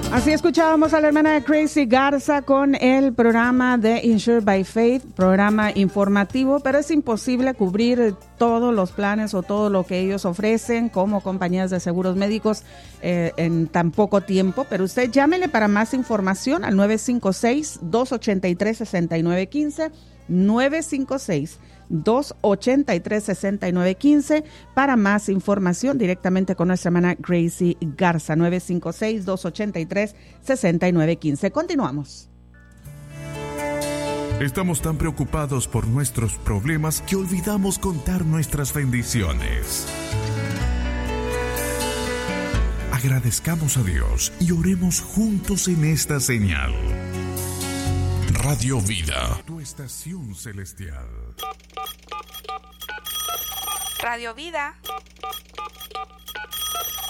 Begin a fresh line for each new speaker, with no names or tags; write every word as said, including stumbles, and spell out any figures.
Así escuchábamos a la hermana Crazy Garza con el programa de Insured by Faith, programa informativo, pero es imposible cubrir todos los planes o todo lo que ellos ofrecen como compañías de seguros médicos eh, en tan poco tiempo, pero usted llámele para más información al nueve cinco seis, dos ocho tres, seis nueve uno cinco, nueve cinco seis, dos ocho tres, seis nueve uno cinco para más información directamente con nuestra hermana Gracie Garza, nueve cinco seis, dos ocho tres, seis nueve uno cinco. Continuamos.
Estamos tan preocupados por nuestros problemas que olvidamos contar nuestras bendiciones. Agradezcamos a Dios y oremos juntos en esta señal. Radio Vida, tu estación celestial.
Radio Vida.